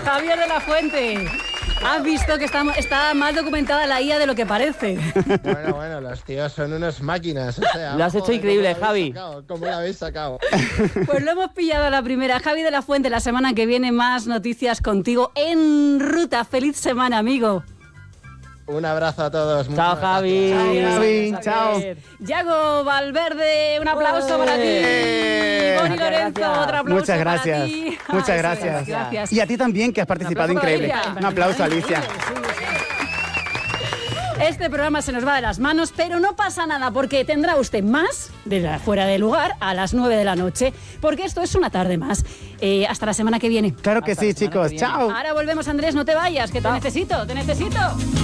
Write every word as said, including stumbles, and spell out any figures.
Javier de la Fuente. Has visto que está, está más documentada la I A de lo que parece. Bueno, bueno, los tíos son unas máquinas. O sea, lo has hecho increíble, ¿cómo Javi. Sacado, ¿Cómo lo habéis sacado? Pues lo hemos pillado a la primera. Javi de la Fuente, la semana que viene más noticias contigo en ruta. Feliz semana, amigo. Un abrazo a todos. Chao, Javi. Chao, Javi. Chao. Yago Valverde, un aplauso para ti. Bonnie Lorenzo, otro aplauso Muchas gracias. para ti. Muchas Ay, gracias. sí, gracias. Y a ti también, que has participado increíble. Un aplauso, Alicia. Este programa se nos va de las manos, pero no pasa nada porque tendrá usted más de la fuera de lugar a las nueve de la noche, porque esto es una tarde más. Eh, hasta la semana que viene. Claro que Hasta sí, la semana chicos. que viene. Chao. Ahora volvemos, Andrés, no te vayas, que te necesito, te necesito.